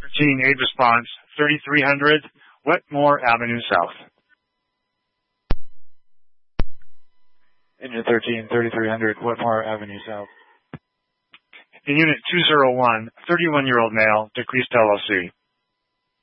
13, aid response, 3300 Wetmore Avenue South. Engine 13, 3300 Wetmore Avenue South. In Unit 201, 31-year-old male, decreased LOC.